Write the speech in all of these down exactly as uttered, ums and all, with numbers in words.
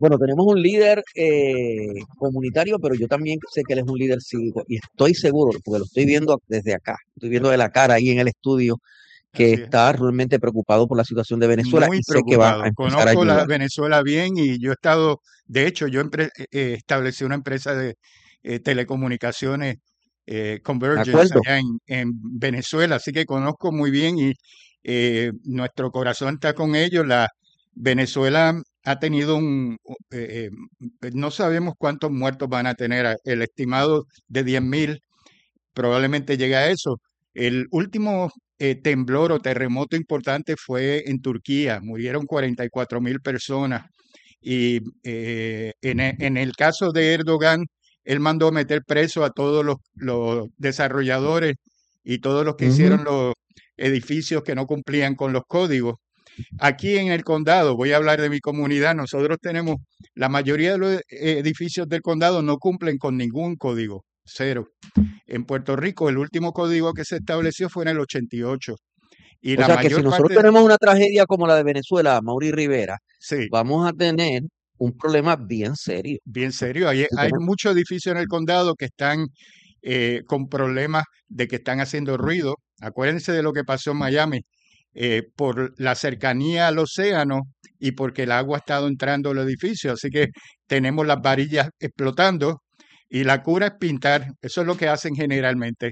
Bueno, tenemos un líder eh, comunitario, pero yo también sé que él es un líder cívico y estoy seguro, porque lo estoy viendo desde acá, estoy viendo de la cara ahí en el estudio, que Así es. está realmente preocupado por la situación de Venezuela Muy y sé que va a preocupado. empezar a Conozco la ayudar. Venezuela bien y yo he estado, de hecho, yo empre- eh, eh, establecí una empresa de eh, telecomunicaciones, eh, ¿De Convergence, acuerdo? allá en, en Venezuela, así que conozco muy bien y eh, nuestro corazón está con ellos. La Venezuela ha tenido un, u- eh, eh, no sabemos cuántos muertos van a tener, el estimado de diez mil probablemente llegue a eso. El último eh, temblor o terremoto importante fue en Turquía, murieron cuarenta y cuatro mil personas. Y eh, en, e- en el caso de Erdogan, él mandó meter preso a todos los, los desarrolladores y todos los que Ujú. hicieron los edificios que no cumplían con los códigos. Aquí en el condado, voy a hablar de mi comunidad, nosotros tenemos, la mayoría de los eh, edificios del condado no cumplen con ningún código, cero. En Puerto Rico, el último código que se estableció fue en el ochenta y ocho y O la sea que si mayor nosotros parte, tenemos una tragedia como la de Venezuela, Mauri Rivera, sí, vamos a tener un problema bien serio. bien serio, hay, Si hay tenemos- muchos edificios en el condado que están eh, con problemas de que están haciendo ruido. Acuérdense de lo que pasó en Miami, eh, por la cercanía al océano y porque el agua ha estado entrando al edificio, así que tenemos las varillas explotando y la cura es pintar, eso es lo que hacen generalmente.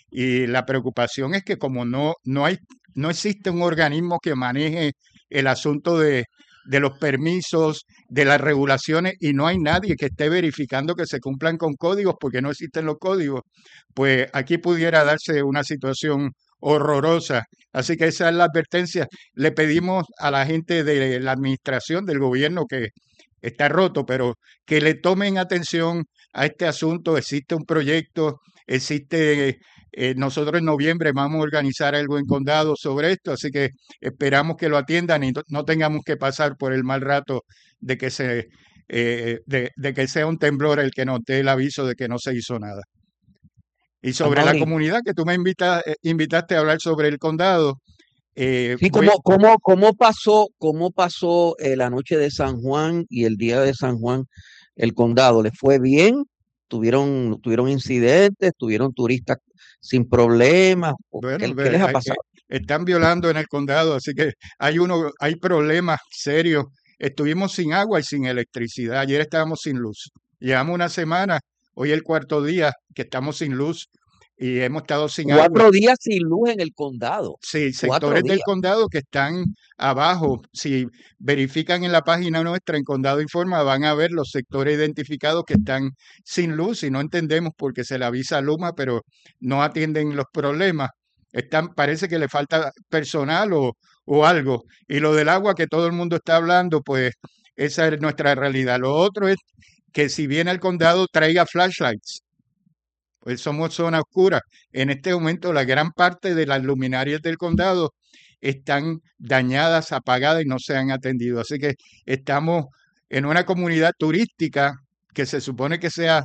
Y la preocupación es que como no, no hay, no existe un organismo que maneje el asunto de, de los permisos, de las regulaciones, y no hay nadie que esté verificando que se cumplan con códigos porque no existen los códigos, pues aquí pudiera darse una situación horrorosa. Así que esa es la advertencia. Le pedimos a la gente de la administración, del gobierno, que está roto, pero que le tomen atención a este asunto. Existe un proyecto, existe, eh, nosotros en noviembre vamos a organizar algo en condado sobre esto, así que esperamos que lo atiendan y no, no tengamos que pasar por el mal rato de que se eh, de, de que sea un temblor el que nos dé el aviso de que no se hizo nada. Y a sobre la Mauri, comunidad que tú me invita- eh, invitaste a hablar sobre el condado, eh, sí, voy, ¿cómo, cómo, cómo pasó, cómo pasó eh, la noche de San Juan y el día de San Juan el condado? ¿Les fue bien? ¿Tuvieron, tuvieron incidentes? ¿Tuvieron turistas sin problemas? ¿O bueno, ¿Qué, qué ve, les ha hay- eh, pasado? están violando en el condado, así que hay uno, hay problemas serios. Estuvimos sin agua y sin electricidad. Ayer estábamos sin luz. Llevamos una semana, hoy el cuarto día que estamos sin luz y hemos estado sin agua. Cuatro días sin luz en el condado. Sí, Cuatro sectores del días. condado que están abajo. Si verifican en la página nuestra en Condado Informa, van a ver los sectores identificados que están sin luz y no entendemos por qué se le avisa a Luma, pero no atienden los problemas. Están, parece que le falta personal o, o algo. Y lo del agua que todo el mundo está hablando, pues esa es nuestra realidad. Lo otro es que si viene al condado, traiga flashlights, pues somos zona oscura. En este momento, la gran parte de las luminarias del condado están dañadas, apagadas y no se han atendido. Así que estamos en una comunidad turística que se supone que sea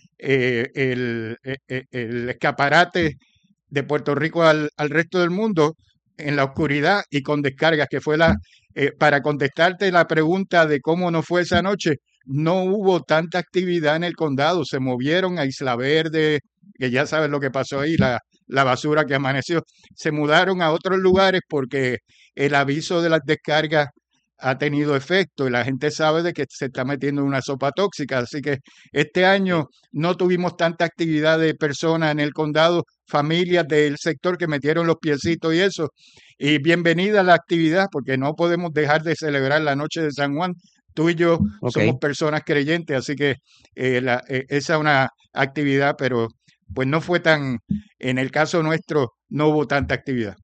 eh, el, e- e- el escaparate de Puerto Rico al, al resto del mundo en la oscuridad y con descargas, que fue la, eh, para contestarte la pregunta de cómo no fue esa noche, no hubo tanta actividad en el condado, se movieron a Isla Verde, que ya sabes lo que pasó ahí, la, la basura que amaneció, se mudaron a otros lugares porque el aviso de las descargas ha tenido efecto y la gente sabe de que se está metiendo en una sopa tóxica. Así que este Sí. año no tuvimos tanta actividad de personas en el condado, familias del sector que metieron los piecitos y eso. Y bienvenida a la actividad, porque no podemos dejar de celebrar la noche de San Juan. Tú y yo Ok. somos personas creyentes, así que eh, la- eh, esa es una actividad, pero pues no fue tan, en el caso nuestro, no hubo tanta actividad.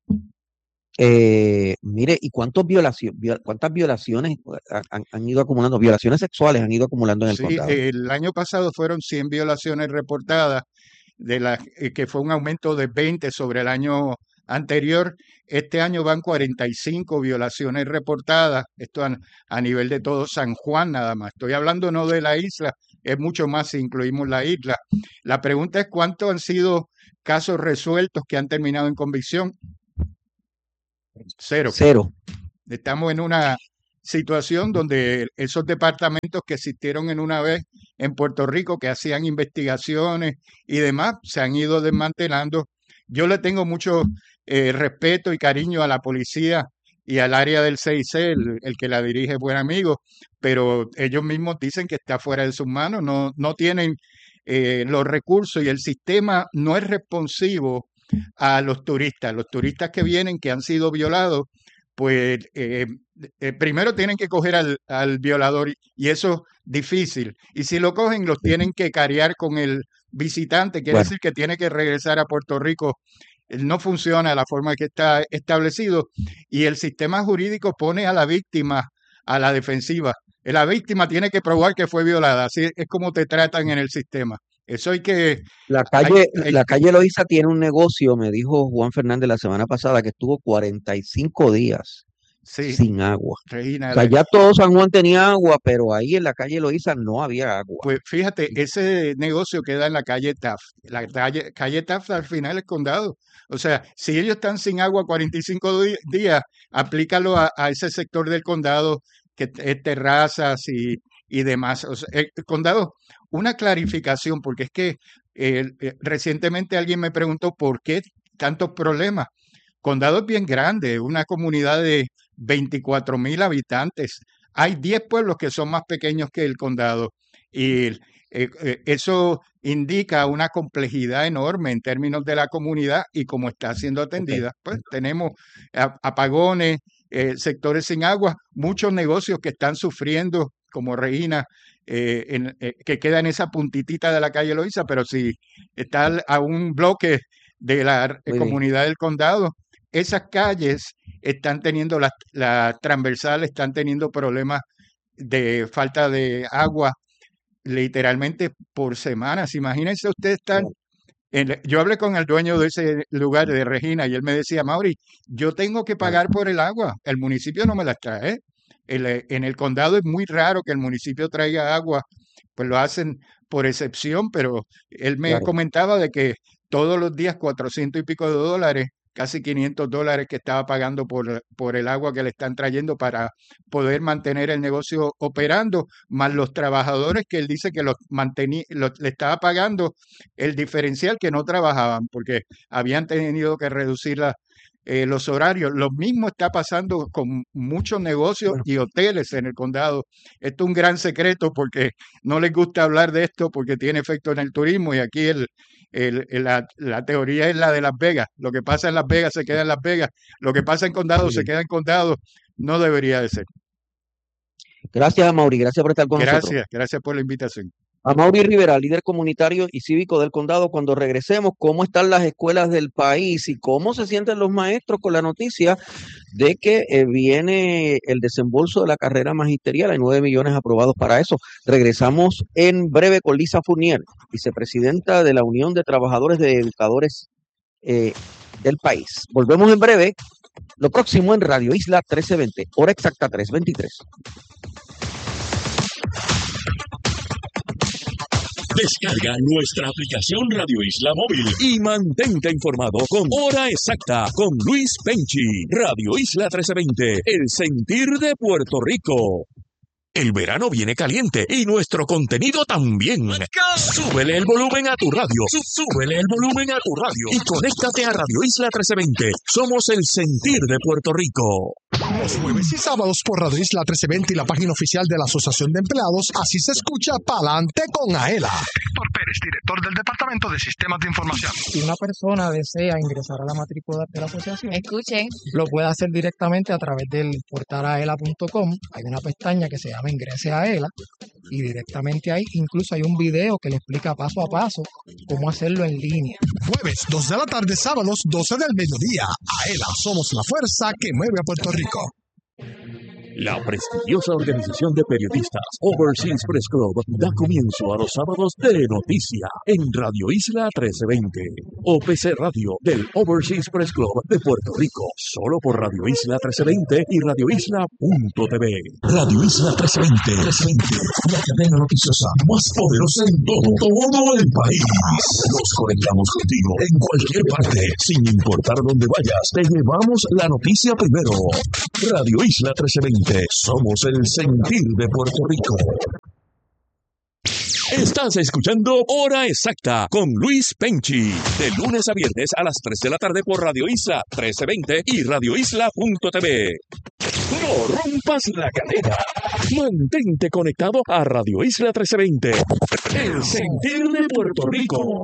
Eh, mire, ¿y cuántos violacio- vio- cuántas violaciones han, han- han ido acumulando? Violaciones sexuales han ido acumulando en el Sí, condado. el año pasado fueron cien violaciones reportadas, de la, eh, que fue un aumento de veinte sobre el año anterior. Este año van cuarenta y cinco violaciones reportadas, esto a, a nivel de todo San Juan nada más. Estoy hablando no de la isla, es mucho más si incluimos la isla. La pregunta es cuántos han sido casos resueltos que han terminado en convicción. Cero. Cero. Estamos en una situación donde esos departamentos que existieron en una vez en Puerto Rico, que hacían investigaciones y demás, se han ido desmantelando. Yo le tengo mucho eh, respeto y cariño a la policía y al área del C I C, el, el que la dirige es buen amigo, pero ellos mismos dicen que está fuera de sus manos, no, no tienen eh, los recursos y el sistema no es responsivo a los turistas. Los turistas que vienen, que han sido violados, pues eh, eh, primero tienen que coger al, al violador y, y eso es difícil. Y si lo cogen, los tienen que cargar con el visitante, quiere Bueno, decir que tiene que regresar a Puerto Rico. No funciona la forma que está establecido y el sistema jurídico pone a la víctima a la defensiva. La víctima tiene que probar que fue violada, así es como te tratan en el sistema. Eso hay que... la Hay, calle, hay- la calle Loíza tiene un negocio, me dijo Juan Fernández la semana pasada, que estuvo cuarenta y cinco días sí, sin agua. O Regina, sea, la- ya todo San Juan tenía agua, pero ahí en la calle Loíza no había agua. pues fíjate, ese negocio queda en la calle Taft. La calle, calle Taft al final es condado. O sea, si ellos están sin agua cuarenta y cinco di- días, aplícalo a, a ese sector del condado que es terrazas y, y demás. O sea, el, el condado, una clarificación, porque es que eh, eh, recientemente alguien me preguntó por qué tantos problemas. Condado es bien grande, una comunidad de veinticuatro mil habitantes. Hay diez pueblos que son más pequeños que el condado y eh, eh, eso indica una complejidad enorme en términos de la comunidad y cómo está siendo Ok. atendida. Pues tenemos a- apagones, eh, sectores sin agua, muchos negocios que están sufriendo, como Regina, eh, en- eh, que queda en esa puntitita de la calle Loíza, pero si está al- a un bloque de la eh, Muy bien. comunidad del condado, esas calles están teniendo las, las transversales, están teniendo problemas de falta de agua literalmente por semanas. Imagínense usted estar Wow. en- yo hablé con el dueño de ese lugar de Regina y él me decía, Mauri, yo tengo que Ah, pagar por el agua, el municipio no me la trae. El, eh, en el condado es muy raro que el municipio traiga agua, pues lo hacen por excepción, pero él me claro. comentaba de que todos los días cuatrocientos y pico de dólares, casi quinientos dólares que estaba pagando por, por el agua que le están trayendo para poder mantener el negocio operando, más los trabajadores que él dice que los mantení- los- le estaba pagando el diferencial que no trabajaban porque habían tenido que reducir la- eh, los horarios. Lo mismo está pasando con muchos negocios Bueno, y hoteles en el condado. Esto es un gran secreto porque no les gusta hablar de esto porque tiene efecto en el turismo y aquí el, el- el- la, la teoría es la de Las Vegas. Lo que pasa en Las Vegas se queda en Las Vegas. Lo que pasa en condado muy se bien. queda en condado. No debería de ser. Gracias, Mauri. Gracias por estar con nosotros. Gracias, gracias por la invitación. A Mauri Rivera, líder comunitario y cívico del condado, cuando regresemos, ¿cómo están las escuelas del país y cómo se sienten los maestros con la noticia de que eh, viene el desembolso de la carrera magisterial? Hay nueve millones aprobados para eso. Regresamos en breve con Lisa Fournier, vicepresidenta de la Unión de Trabajadores de Educadores eh, del país. Volvemos en breve. Lo próximo en Radio Isla trece veinte, hora exacta tres veintitrés. Descarga nuestra aplicación Radio Isla Móvil y mantente informado con Hora Exacta con Luis Penchi. Radio Isla trece veinte, el sentir de Puerto Rico. El verano viene caliente y nuestro contenido también. Súbele el volumen a tu radio. Sú- Súbele el volumen a tu radio. Y conéctate a Radio Isla trece veinte. Somos el sentir de Puerto Rico. Los jueves y sábados por Radio Isla trece veinte y la página oficial de la Asociación de Empleados, así se escucha Pa'lante con Aela. Héctor Pérez, director del Departamento de Sistemas de Información. Si una persona desea ingresar a la matrícula de la asociación, Escuchen. lo puede hacer directamente a través del portal aela punto com. Hay una pestaña que se llama Ingrese a Aela y directamente ahí incluso hay un video que le explica paso a paso cómo hacerlo en línea. Jueves, dos de la tarde, sábados, doce del mediodía. Aela, somos la fuerza que mueve a Puerto Rico. La prestigiosa organización de periodistas Overseas Press Club da comienzo a los sábados de noticia en Radio Isla trece veinte. O P C Radio del Overseas Press Club de Puerto Rico. Solo por Radio Isla trece veinte y Radio Isla punto t v. Radio Isla trece veinte. trece veinte. La cadena noticiosa más poderosa en todo, todo el país. Nos conectamos contigo en cualquier parte. Sin importar dónde vayas, te llevamos la noticia primero. Radio Isla trece veinte. veinte. Somos el sentir de Puerto Rico. Estás escuchando Hora Exacta con Luis Penchi, de lunes a viernes a las tres de la tarde por Radio Isla trece veinte y radio isla punto t v. No rompas la cadena. Mantente conectado a Radio Isla trece veinte, el sentir de Puerto Rico.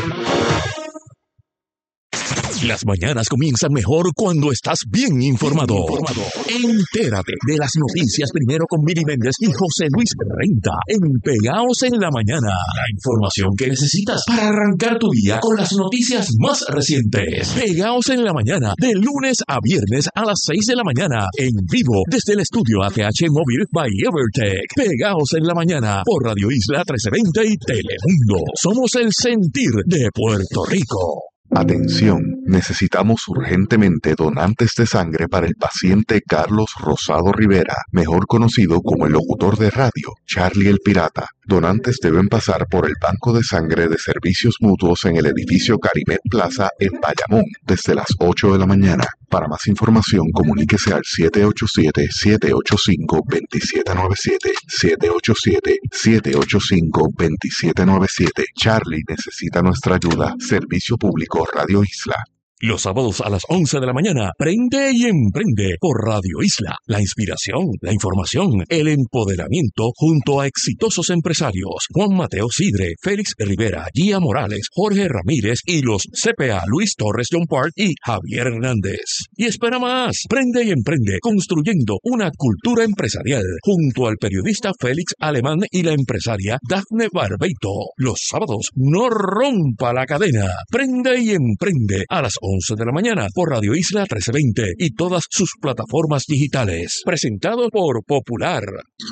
Las mañanas comienzan mejor cuando estás bien informado. Entérate de las noticias primero con Miri Méndez y José Luis Renta en Pegaos en la Mañana. La información que necesitas para arrancar tu día con las noticias más recientes. Pegaos en la Mañana, de lunes a viernes a las seis de la mañana, en vivo desde el estudio A T H Móvil by Evertech. Pegaos en la Mañana por Radio Isla trece veinte y Telemundo. Somos el sentir de Puerto Rico. Atención, necesitamos urgentemente donantes de sangre para el paciente Carlos Rosado Rivera, mejor conocido como el locutor de radio, Charlie el Pirata. Donantes deben pasar por el Banco de Sangre de Servicios Mutuos en el edificio Carimet Plaza en Bayamón, desde las ocho de la mañana. Para más información, comuníquese al siete ocho siete, siete ocho cinco, dos siete nueve siete, siete ocho siete, siete ocho cinco, dos siete nueve siete. Charlie necesita nuestra ayuda. Servicio Público Radio Isla. Los sábados a las once de la mañana, prende y emprende por Radio Isla. La inspiración, la información, el empoderamiento junto a exitosos empresarios. Juan Mateo Sidre, Félix Rivera, Gia Morales, Jorge Ramírez y los C P A Luis Torres John Park y Javier Hernández. Y espera más, prende y emprende construyendo una cultura empresarial junto al periodista Félix Alemán y la empresaria Dafne Barbeito. Los sábados, no rompa la cadena. Prende y emprende a las once de la mañana por Radio Isla trece veinte y todas sus plataformas digitales. Presentado por Popular.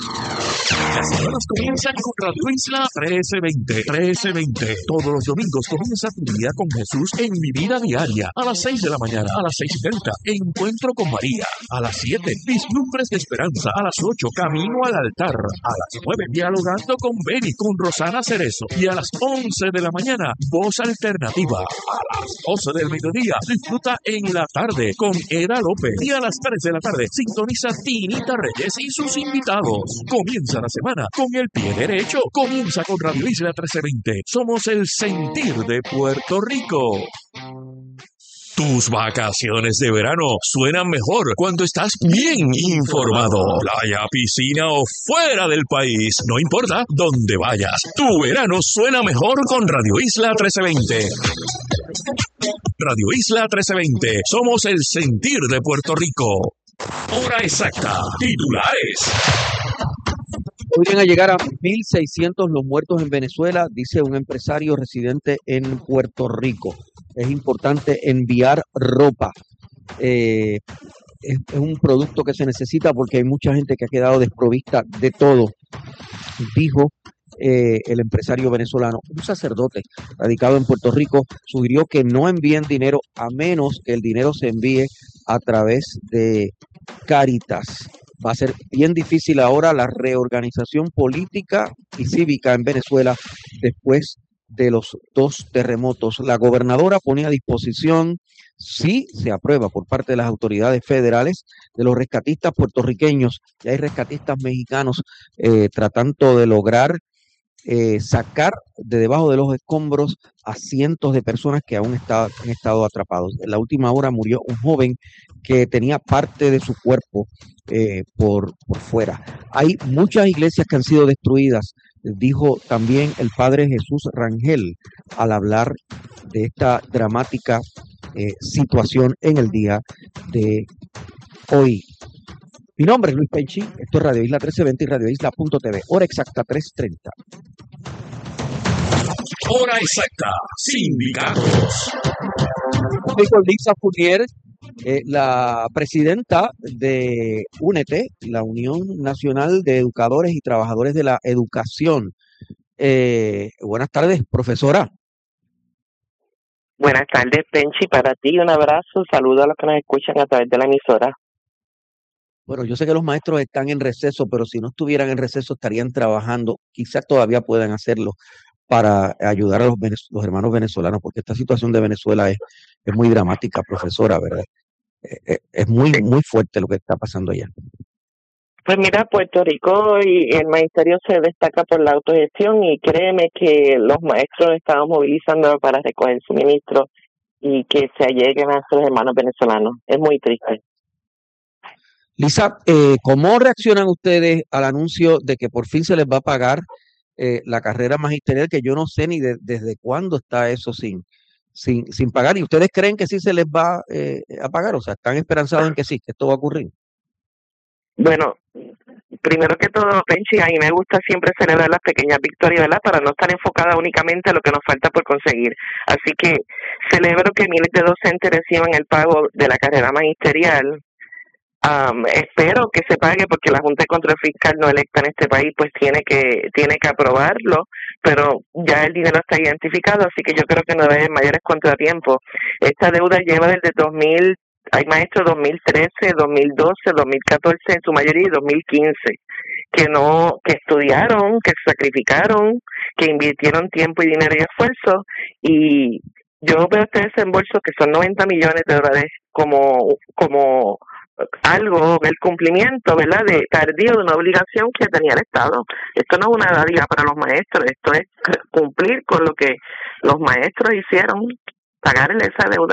Las semanas comienzan con Radio Isla trece veinte. trece veinte. Todos los domingos comienza tu día con Jesús en Mi Vida Diaria. A las seis de la mañana, a las seis y treinta, Encuentro con María. A las siete, Vislumbres de Esperanza. A las ocho, Camino al Altar. A las nueve, Dialogando con Beni, con Rosana Cerezo. Y a las once de la mañana, Voz Alternativa. A las doce del mediodía, disfruta en la tarde con Eda López. Y a las tres de la tarde, sintoniza Tinita Reyes y sus invitados. Comienza la semana con el pie derecho. Comienza con Radio Isla trece veinte. Somos el sentir de Puerto Rico. Tus vacaciones de verano suenan mejor cuando estás bien informado. Playa, piscina o fuera del país, no importa dónde vayas. Tu verano suena mejor con Radio Isla trece veinte. Radio Isla trece veinte. Somos el sentir de Puerto Rico. Hora exacta. Titulares. Podrían llegar a mil seiscientos los muertos en Venezuela, dice un empresario residente en Puerto Rico. Es importante enviar ropa. Eh, es, es un producto que se necesita porque hay mucha gente que ha quedado desprovista de todo, dijo eh, el empresario venezolano. Un sacerdote radicado en Puerto Rico sugirió que no envíen dinero a menos que el dinero se envíe a través de Cáritas. Va a ser bien difícil ahora la reorganización política y cívica en Venezuela después de los dos terremotos. La gobernadora pone a disposición, si se aprueba por parte de las autoridades federales, de los rescatistas puertorriqueños. Ya hay rescatistas mexicanos eh, tratando de lograr eh, sacar de debajo de los escombros a cientos de personas que aún está, han estado atrapados. En la última hora murió un joven que tenía parte de su cuerpo eh, por, por fuera. Hay muchas iglesias que han sido destruidas, dijo también el padre Jesús Rangel al hablar de esta dramática eh, situación en el día de hoy. Mi nombre es Luis Penchi, esto es Radio Isla trece veinte y radio isla punto t v. Hora exacta tres treinta. Hora exacta, sindicatos. Dijo Lisa Fournier, eh, la presidenta de UNETE, la Unión Nacional de Educadores y Trabajadores de la Educación. Eh, buenas tardes, profesora. Buenas tardes, Penchi, para ti un abrazo, saludo a los que nos escuchan a través de la emisora. Bueno, yo sé que los maestros están en receso, pero si no estuvieran en receso estarían trabajando, quizás todavía puedan hacerlo para ayudar a los, los hermanos venezolanos, porque esta situación de Venezuela es, es muy dramática, profesora, ¿verdad? Es, es muy, muy fuerte lo que está pasando allá. Pues mira, Puerto Rico y el magisterio se destaca por la autogestión y créeme que los maestros estamos movilizando para recoger suministros y que se alleguen a sus hermanos venezolanos. Es muy triste. Lisa, eh, ¿cómo reaccionan ustedes al anuncio de que por fin se les va a pagar eh, la carrera magisterial, que yo no sé ni de- desde cuándo está eso sin, sin, sin pagar? ¿Y ustedes creen que sí se les va eh, a pagar? O sea, ¿están esperanzados en que sí, que esto va a ocurrir? Bueno, primero que todo, Penchi, a mí me gusta siempre celebrar las pequeñas victorias, ¿verdad? Para no estar enfocada únicamente a lo que nos falta por conseguir. Así que celebro que miles de docentes reciban el pago de la carrera magisterial. Um, espero que se pague porque la Junta de Control Fiscal no electa en este país pues tiene que tiene que aprobarlo, pero ya el dinero está identificado, así que yo creo que no debe haber mayores contratiempos. Esta deuda lleva desde dos mil, hay maestros dos mil trece, dos mil doce, dos mil catorce en su mayoría y dos mil quince que no que estudiaron, que se sacrificaron, que invirtieron tiempo y dinero y esfuerzo, y yo veo este desembolso que son noventa millones de dólares como como algo, el cumplimiento, ¿verdad?, de tardío de una obligación que tenía el Estado. Esto no es una dádiva para los maestros, esto es cumplir con lo que los maestros hicieron, pagarle esa deuda.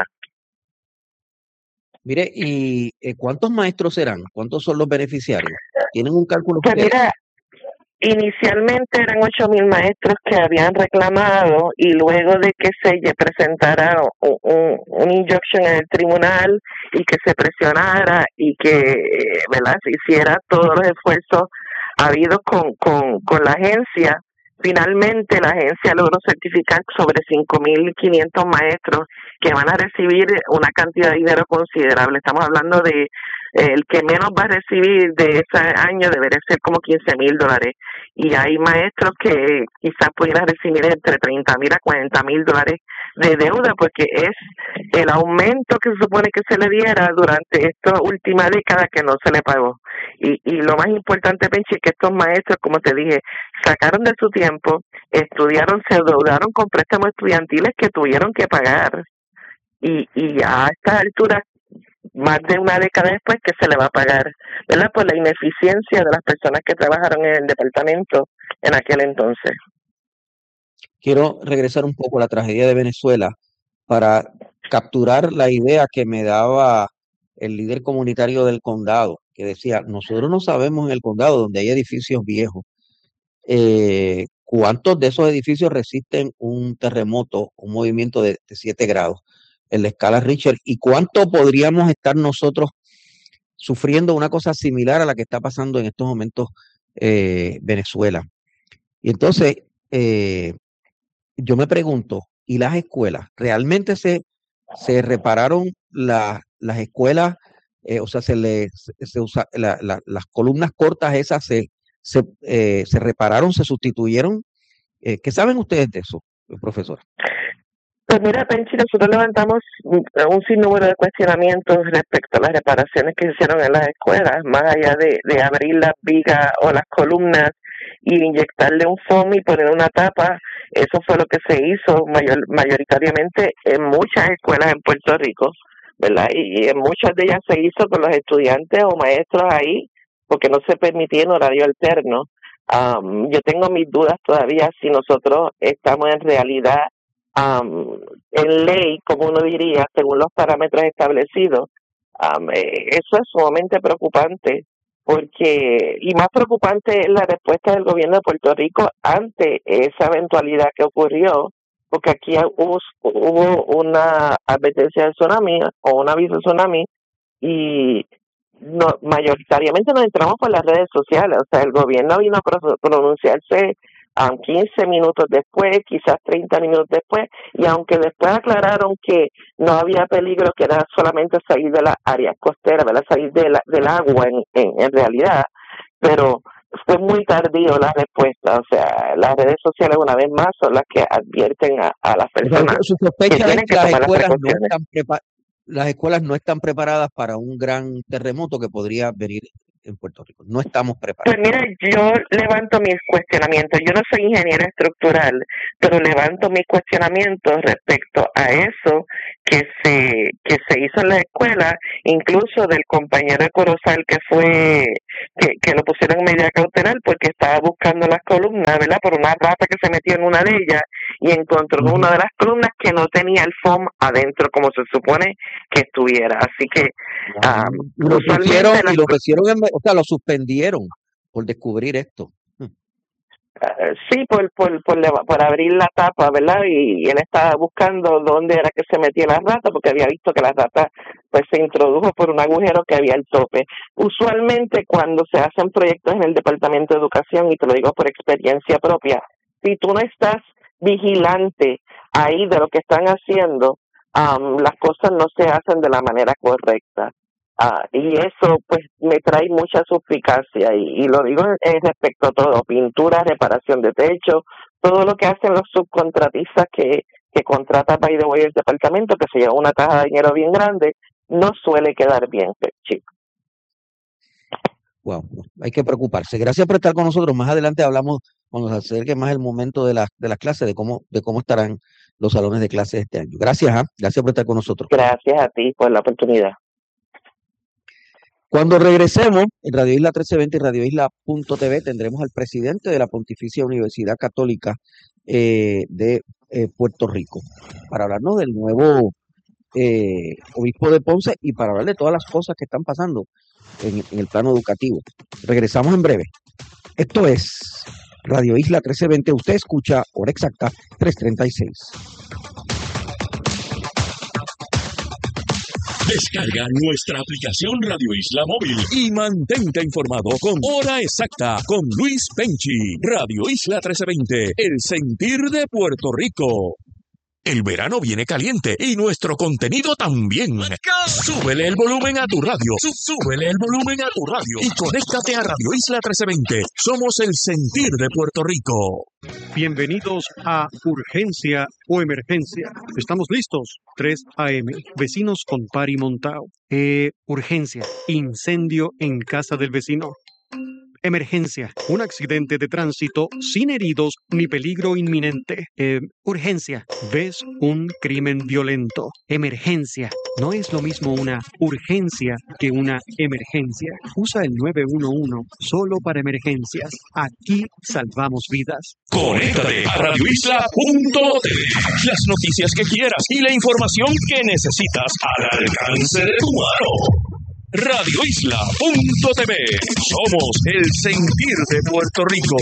Mire, ¿y eh, cuántos maestros serán? ¿Cuántos son los beneficiarios? ¿Tienen un cálculo Pues ustedes? mira, inicialmente eran ocho mil maestros que habían reclamado y luego de que se presentara un, un, un injunction en el tribunal y que se presionara y que, ¿verdad?, se hiciera todos los esfuerzos habidos con, con, con la agencia, finalmente la agencia logró certificar sobre cinco mil quinientos maestros que van a recibir una cantidad de dinero considerable. Estamos hablando de el que menos va a recibir de ese año debería ser como quince mil dólares. Y hay maestros que quizás pudieran recibir entre treinta mil a cuarenta mil dólares de deuda, porque es el aumento que se supone que se le diera durante esta última década que no se le pagó. Y, y lo más importante, Penchi, es que estos maestros, como te dije, sacaron de su tiempo, estudiaron, se endeudaron con préstamos estudiantiles que tuvieron que pagar. Y, y a esta altura, más de una década después, que se le va a pagar, ¿verdad?, por la ineficiencia de las personas que trabajaron en el departamento en aquel entonces. Quiero regresar un poco a la tragedia de Venezuela para capturar la idea que me daba el líder comunitario del condado, que decía, nosotros no sabemos en el condado donde hay edificios viejos, eh, cuántos de esos edificios resisten un terremoto, un movimiento de, de siete grados en la escala Richter, y cuánto podríamos estar nosotros sufriendo una cosa similar a la que está pasando en estos momentos eh, Venezuela. Y entonces, eh, yo me pregunto, ¿y las escuelas? ¿Realmente se, se repararon la, las escuelas? Eh, o sea, se le, se, se usa, la, la, las columnas cortas esas se, se, eh, se repararon, se sustituyeron. Eh, ¿Qué saben ustedes de eso, profesor? Pues mira, Penchi, nosotros levantamos un, un sinnúmero de cuestionamientos respecto a las reparaciones que se hicieron en las escuelas, más allá de, de abrir las vigas o las columnas y inyectarle un foam y poner una tapa. Eso fue lo que se hizo mayor, mayoritariamente en muchas escuelas en Puerto Rico, ¿verdad? Y, y en muchas de ellas se hizo con los estudiantes o maestros ahí, porque no se permitía en horario alterno. Um, yo tengo mis dudas todavía si nosotros estamos en realidad Um, en ley, como uno diría, según los parámetros establecidos. Um, eh, eso es sumamente preocupante, porque, y más preocupante es la respuesta del gobierno de Puerto Rico ante esa eventualidad que ocurrió, porque aquí hubo, hubo una advertencia de tsunami o un aviso de tsunami, y no, mayoritariamente nos entramos por las redes sociales. O sea, el gobierno vino a pronunciarse Um, quince minutos después, quizás treinta minutos después, y aunque después aclararon que no había peligro, que era solamente salir de las áreas costeras, ¿verdad?, salir de la, del agua en, en, en realidad, pero fue muy tardío la respuesta. O sea, las redes sociales una vez más son las que advierten a, a las personas su sospecha que tienen es que que las tomar las escuelas no precauciones. están prepa- las escuelas no están preparadas para un gran terremoto que podría venir en Puerto Rico. No estamos preparados. Pues mira, yo levanto mis cuestionamientos. Yo no soy ingeniera estructural, pero levanto mis cuestionamientos respecto a eso que se que se hizo en la escuela, incluso del compañero de Corozal que fue que, que lo pusieron en medida cautelar porque estaba buscando las columnas, ¿verdad? Por una rata que se metió en una de ellas y encontró en una de las columnas que no tenía el foam adentro como se supone que estuviera. Así que um, lo usualmente pusieron, las y lo pusieron en, o sea, lo suspendieron por descubrir esto. Uh, sí, por, por, por, por abrir la tapa, ¿verdad? Y, y él estaba buscando dónde era que se metía la rata, porque había visto que la rata pues se introdujo por un agujero que había al tope. Usualmente cuando se hacen proyectos en el Departamento de Educación, y te lo digo por experiencia propia, si tú no estás vigilante ahí de lo que están haciendo, um, las cosas no se hacen de la manera correcta. Ah, y eso pues me trae mucha suspicacia y, y lo digo en respecto a todo, pintura, reparación de techo, todo lo que hacen los subcontratistas que, que contrata by the way el departamento, que se lleva una caja de dinero bien grande, no suele quedar bien, chicos. Wow, hay que preocuparse. Gracias por estar con nosotros. Más adelante hablamos, cuando se acerque más el momento de las de las clases, de cómo de cómo estarán los salones de clases este año. Gracias, ¿eh? Gracias por estar con nosotros. Gracias a ti por la oportunidad. Cuando regresemos, en Radio Isla trece veinte y Radio Isla punto T V tendremos al presidente de la Pontificia Universidad Católica eh, de eh, Puerto Rico para hablarnos del nuevo eh, obispo de Ponce y para hablar de todas las cosas que están pasando en, en el plano educativo. Regresamos en breve. Esto es Radio Isla trece veinte. Usted escucha hora exacta tres treinta y seis. Descarga nuestra aplicación Radio Isla Móvil y mantente informado con Hora Exacta con Luis Penchi. Radio Isla trece veinte, el sentir de Puerto Rico. El verano viene caliente y nuestro contenido también. Súbele el volumen a tu radio. Súbele el volumen a tu radio y conéctate a Radio Isla trece veinte. Somos el sentir de Puerto Rico. Bienvenidos a Urgencia o Emergencia. Estamos listos. tres a eme. Vecinos con pari montao. Eh, urgencia. Incendio en casa del vecino. Emergencia. Un accidente de tránsito sin heridos ni peligro inminente. Eh, urgencia. ¿Ves un crimen violento? Emergencia. No es lo mismo una urgencia que una emergencia. Usa el nueve uno uno solo para emergencias. Aquí salvamos vidas. Conéctate a Radio Isla punto T V. Las noticias que quieras y la información que necesitas al alcance de tu mano. Radio Isla punto T V. Somos el sentir de Puerto Rico.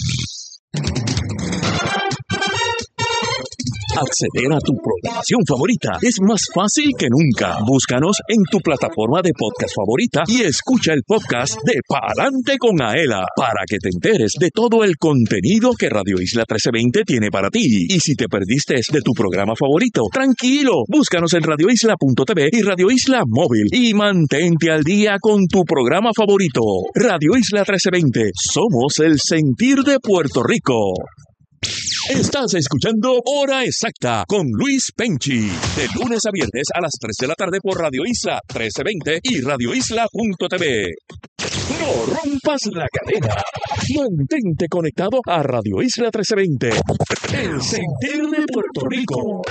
Acceder a tu programación favorita es más fácil que nunca. Búscanos en tu plataforma de podcast favorita y escucha el podcast de Pa'lante con Aela para que te enteres de todo el contenido que Radio Isla trece veinte tiene para ti. Y si te perdiste de tu programa favorito, tranquilo, búscanos en Radio Isla punto T V y Radio Isla Móvil y mantente al día con tu programa favorito. Radio Isla trece veinte, somos el sentir de Puerto Rico. Estás escuchando Hora Exacta con Luis Penchi, de lunes a viernes a las tres de la tarde por Radio Isla trece veinte y Radio Isla punto T V. No rompas la cadena. Mantente conectado a Radio Isla trece veinte, el sentir de Puerto Rico.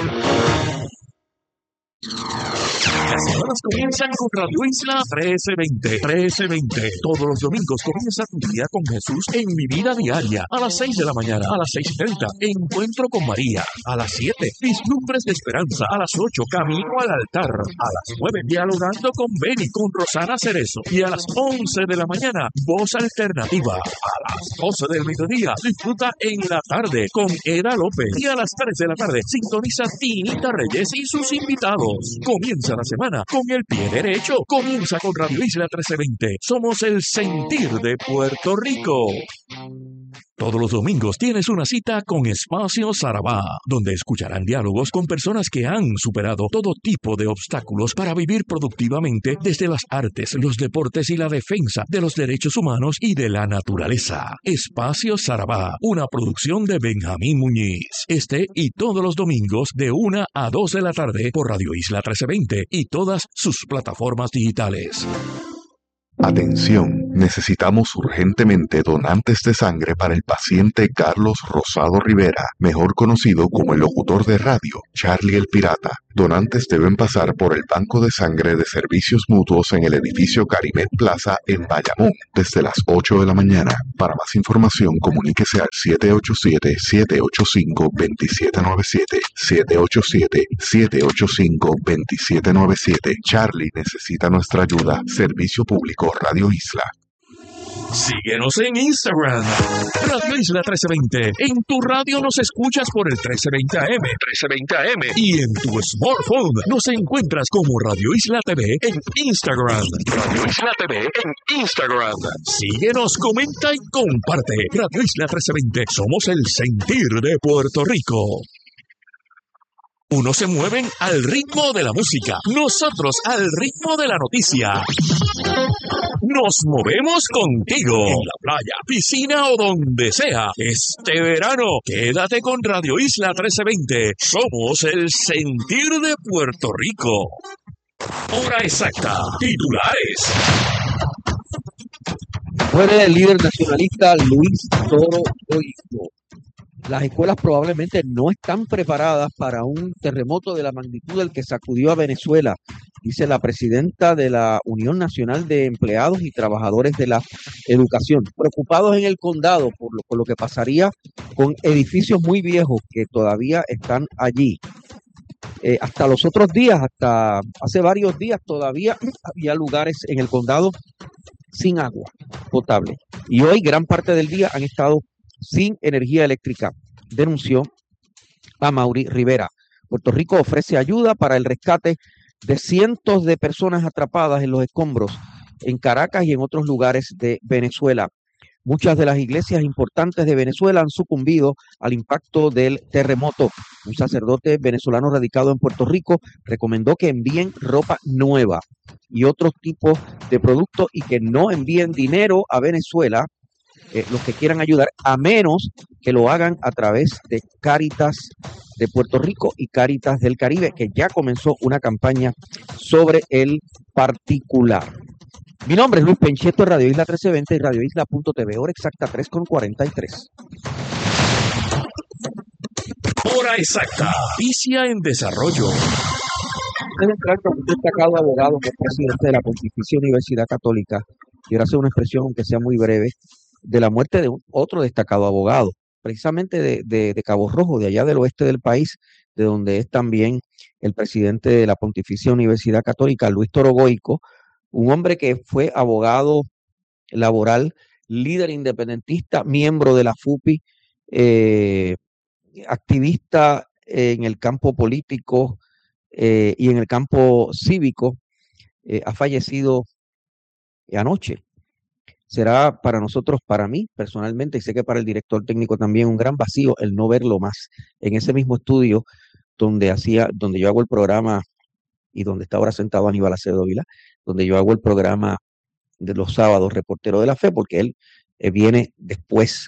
Las semanas comienzan con Radio Isla trece veinte. trece veinte. Todos los domingos comienza tu día con Jesús en Mi Vida Diaria. A las seis de la mañana, a las seis y treinta, Encuentro con María. A las siete, Vislumbres de Esperanza. A las ocho, Camino al Altar. A las nueve, Dialogando con Beni, con Rosana Cerezo. Y a las once de la mañana, Voz Alternativa. A las doce del mediodía, disfruta En la Tarde con Eda López. Y a las tres de la tarde, sintoniza Tinita Reyes y sus invitados. Comienza la semana con el pie derecho. Comienza con Radio Isla trece veinte. Somos el sentir de Puerto Rico. Todos los domingos tienes una cita con Espacio Sarabá, donde escucharán diálogos con personas que han superado todo tipo de obstáculos para vivir productivamente desde las artes, los deportes y la defensa de los derechos humanos y de la naturaleza. Espacio Sarabá, una producción de Benjamín Muñiz. Este y todos los domingos de una a dos de la tarde por Radio Isla trece veinte y todas sus plataformas digitales. Atención, necesitamos urgentemente donantes de sangre para el paciente Carlos Rosado Rivera, mejor conocido como el locutor de radio, Charlie el Pirata. Donantes deben pasar por el banco de sangre de servicios mutuos en el edificio Carimet Plaza en Bayamón desde las ocho de la mañana. Para más información, comuníquese al siete ocho siete, siete ocho cinco, dos siete nueve siete, siete ocho siete, siete ocho cinco, dos siete nueve siete. Charlie necesita nuestra ayuda. Servicio Público Radio Isla. Síguenos en Instagram, Radio Isla trece veinte. En tu radio nos escuchas por el trece veinte A M, trece veinte A M. Y en tu smartphone nos encuentras como Radio Isla T V en Instagram. Radio Isla T V en Instagram. Síguenos, comenta y comparte. Radio Isla trece veinte. Somos el sentir de Puerto Rico. Unos se mueven al ritmo de la música, nosotros al ritmo de la noticia. Nos movemos contigo en la playa, piscina o donde sea. Este verano, quédate con Radio Isla trece veinte. Somos el sentir de Puerto Rico. Hora exacta. Titulares. Muere el líder nacionalista Luis Toro Goico. Las escuelas probablemente no están preparadas para un terremoto de la magnitud del que sacudió a Venezuela, dice la presidenta de la Unión Nacional de Empleados y Trabajadores de la Educación. Preocupados en el condado por lo, por lo que pasaría con edificios muy viejos que todavía están allí. Eh, hasta los otros días, hasta hace varios días, todavía había lugares en el condado sin agua potable. Y hoy gran parte del día han estado sin energía eléctrica, denunció Amaury Rivera. Puerto Rico ofrece ayuda para el rescate de cientos de personas atrapadas en los escombros en Caracas y en otros lugares de Venezuela. Muchas de las iglesias importantes de Venezuela han sucumbido al impacto del terremoto. Un sacerdote venezolano radicado en Puerto Rico recomendó que envíen ropa nueva y otros tipos de productos y que no envíen dinero a Venezuela, Eh, los que quieran ayudar, a menos que lo hagan a través de Cáritas de Puerto Rico y Cáritas del Caribe, que ya comenzó una campaña sobre el particular. Mi nombre es Luis Penchetto de Radio Isla trece veinte y Radio Isla punto T V, hora exacta tres con cuarenta y tres. Hora exacta. Noticia en desarrollo. Un destacado abogado que es presidente de la Pontificia Universidad Católica, quiero hacer una expresión, aunque sea muy breve, de la muerte de un, otro destacado abogado, precisamente de, de, de Cabo Rojo, de allá del oeste del país, de donde es también el presidente de la Pontificia Universidad Católica, Luis Toro Goico, un hombre que fue abogado laboral, líder independentista, miembro de la F U P I, eh, activista en el campo político eh, y en el campo cívico, eh, ha fallecido anoche. Será para nosotros, para mí personalmente, y sé que para el director técnico también, un gran vacío el no verlo más en ese mismo estudio donde hacía, donde yo hago el programa y donde está ahora sentado Aníbal Acevedo Vilá, donde yo hago el programa de los sábados, Reportero de la Fe, porque él eh, viene después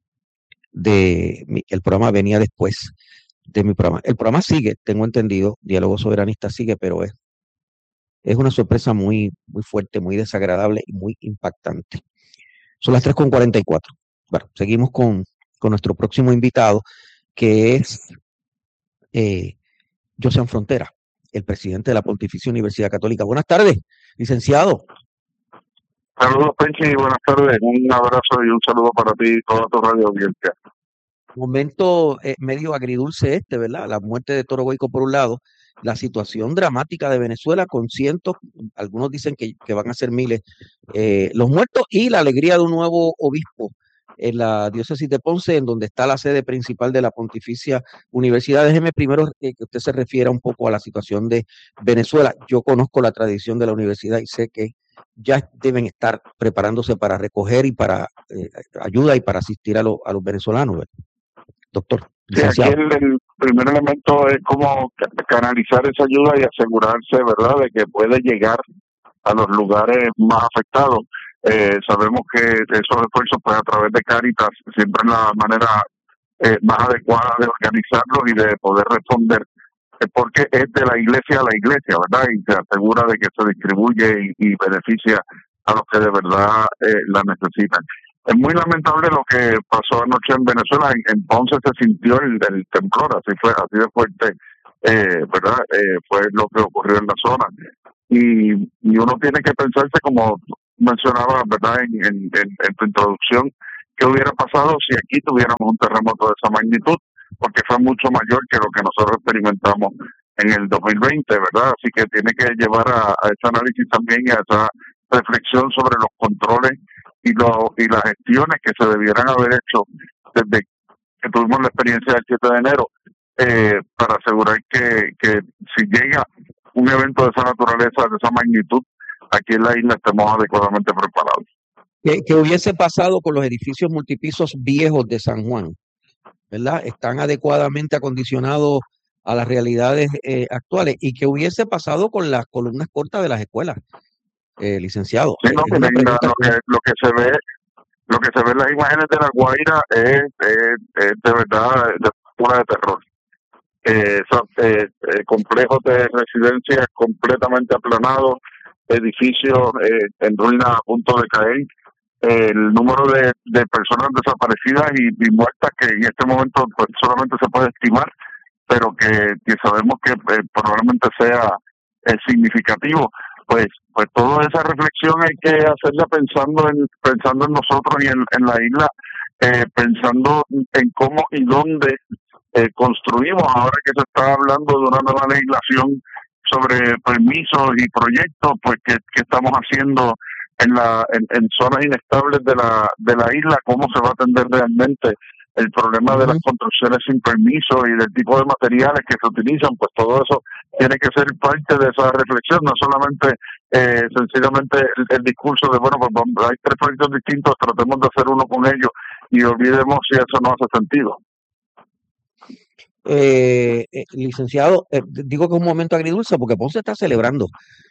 de mi, el programa venía después de mi programa. El programa sigue, tengo entendido, Diálogo Soberanista sigue, pero es Es una sorpresa muy, muy fuerte, muy desagradable y muy impactante. Son las tres con cuarenta y cuatro. Bueno, seguimos con, con nuestro próximo invitado, que es eh, José Frontera, el presidente de la Pontificia Universidad Católica. Buenas tardes, licenciado. Saludos, Penchi, y buenas tardes. Un abrazo y un saludo para ti y toda tu radio audiencia. Momento eh, medio agridulce este, ¿verdad? La muerte de Toro Goico por un lado, la situación dramática de Venezuela con cientos, algunos dicen que, que van a ser miles, eh, los muertos y la alegría de un nuevo obispo en la diócesis de Ponce, en donde está la sede principal de la Pontificia Universidad. Déjeme primero que usted se refiera un poco a la situación de Venezuela. Yo conozco la tradición de la universidad y sé que ya deben estar preparándose para recoger y para eh, ayuda y para asistir a, lo, a los venezolanos, ¿verdad? Doctor. Sí, aquí el, el primer elemento es como canalizar esa ayuda y asegurarse, ¿verdad?, de que puede llegar a los lugares más afectados. Eh, sabemos que esos esfuerzos, pues a través de Cáritas, siempre es la manera eh, más adecuada de organizarlos y de poder responder, eh, porque es de la iglesia a la iglesia, ¿verdad?, y se asegura de que se distribuye y, y beneficia a los que de verdad eh, la necesitan. Es muy lamentable lo que pasó anoche en Venezuela. En, en Ponce se sintió el, el temblor, así fue, así de fuerte, eh, ¿verdad? Eh, fue lo que ocurrió en la zona. Y, y uno tiene que pensarse, como mencionaba, ¿verdad? En, en, en, en tu introducción, qué hubiera pasado si aquí tuviéramos un terremoto de esa magnitud, porque fue mucho mayor que lo que nosotros experimentamos en el dos mil veinte, ¿verdad? Así que tiene que llevar a, a ese análisis también y a esa reflexión sobre los controles y, lo, y las gestiones que se debieran haber hecho desde que tuvimos la experiencia del siete de enero, eh, para asegurar que, que si llega un evento de esa naturaleza, de esa magnitud, aquí en la isla estemos adecuadamente preparados. ¿Qué, qué hubiese pasado con los edificios multipisos viejos de San Juan? ¿Verdad? Están adecuadamente acondicionados a las realidades eh, actuales. ¿Y qué hubiese pasado con las columnas cortas de las escuelas, eh, licenciado? Sí, no, Es una que pregunta lo, que, lo que se ve, lo que se ve en las imágenes de La Guaira es, es, es de verdad de pura de terror. Eh, esos eh, eh, complejos de residencias completamente aplanados, edificios eh, en ruinas a punto de caer, eh, el número de, de personas desaparecidas y, y muertas que en este momento pues solamente se puede estimar, pero que, que sabemos que eh, probablemente sea eh, significativo. Pues pues toda esa reflexión hay que hacerla pensando en pensando en nosotros y en, en la isla, eh, pensando en cómo y dónde eh, construimos, ahora que se está hablando de una nueva legislación sobre permisos y proyectos, pues que, que estamos haciendo en la en, en zonas inestables de la de la isla, cómo se va a atender realmente el problema de las construcciones sin permiso y del tipo de materiales que se utilizan. Pues todo eso tiene que ser parte de esa reflexión, no solamente eh, sencillamente el, el discurso de, bueno, pues hay tres proyectos distintos, tratemos de hacer uno con ellos y olvidemos si eso no hace sentido. Eh, eh, licenciado, eh, digo que es un momento agridulce porque Ponce está celebrando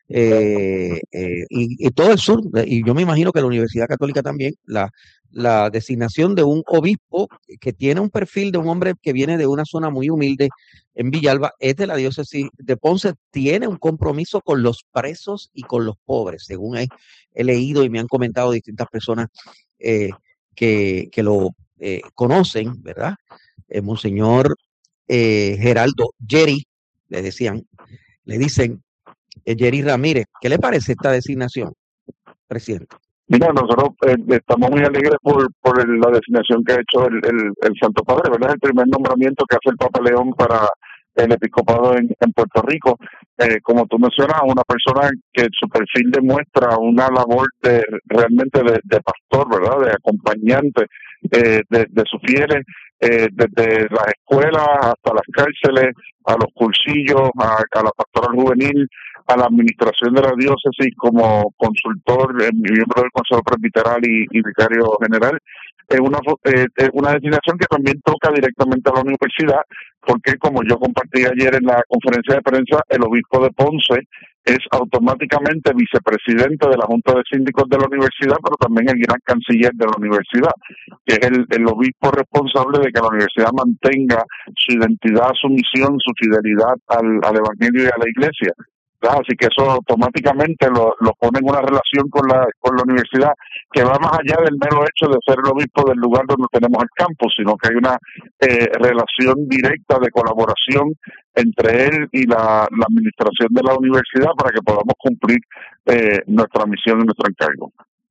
eh, eh, y, y todo el sur, y yo me imagino que la Universidad Católica también, la, la designación de un obispo que tiene un perfil de un hombre que viene de una zona muy humilde en Villalba, es de la diócesis de Ponce, tiene un compromiso con los presos y con los pobres, según he, he leído y me han comentado distintas personas eh, que, que lo eh, conocen, ¿verdad? Eh, Monseñor Eh, Geraldo Jerry, le decían, le dicen eh, Jerry Ramírez. ¿Qué le parece esta designación, presidente? Mira, nosotros eh, estamos muy alegres por, por el, la designación que ha hecho el, el, el Santo Padre, ¿verdad? Es el primer nombramiento que hace el Papa León para el episcopado en, en Puerto Rico. Eh, como tú mencionas, una persona que su perfil demuestra una labor de realmente de, de pastor, ¿verdad? De acompañante eh, de, de sus fieles, eh, desde las escuelas hasta las cárceles, a los cursillos, a, a la pastoral juvenil, a la administración de la diócesis como consultor, eh, miembro del Consejo Presbiteral y, y vicario general. Es una, eh, una designación que también toca directamente a la universidad, porque como yo compartí ayer en la conferencia de prensa, el obispo de Ponce es automáticamente vicepresidente de la Junta de Síndicos de la universidad, pero también el gran canciller de la universidad, que es el, el obispo responsable de que la universidad mantenga su identidad, su misión, su fidelidad al, al evangelio y a la iglesia. Claro, así que eso automáticamente lo, lo pone en una relación con la con la universidad que va más allá del mero hecho de ser el obispo del lugar donde tenemos el campus, sino que hay una eh, relación directa de colaboración entre él y la, la administración de la universidad para que podamos cumplir eh, nuestra misión y nuestro encargo.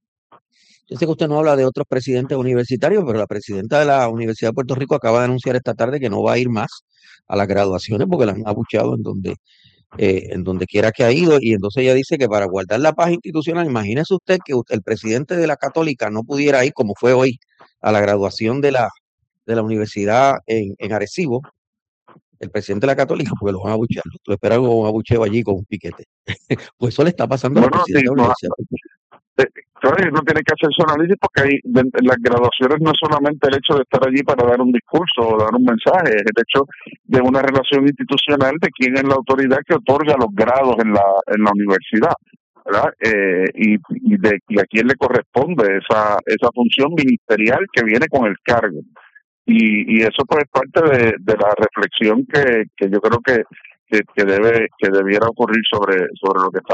Yo sé que usted no habla de otros presidentes universitarios, pero la presidenta de la Universidad de Puerto Rico acaba de anunciar esta tarde que no va a ir más a las graduaciones porque la han abucheado en donde Eh, en donde quiera que ha ido, y entonces ella dice que para guardar la paz institucional, imagínese usted que usted, el presidente de la Católica no pudiera ir, como fue hoy, a la graduación de la, de la universidad en, en Arecibo, el presidente de la Católica, porque lo van a abuchear, lo esperan con un abucheo allí con un piquete. Pues eso le está pasando Bueno, al presidente sí, de la universidad. Eh, claro, no tiene que hacer su análisis porque hay, de, de las graduaciones no es solamente el hecho de estar allí para dar un discurso o dar un mensaje, es el hecho de una relación institucional de quién es la autoridad que otorga los grados en la en la universidad, ¿verdad? Eh, y, y, de, y a quién le corresponde esa esa función ministerial que viene con el cargo. Y, y eso pues es parte de, de la reflexión que, que yo creo que, que, que debe que debiera ocurrir sobre sobre lo que está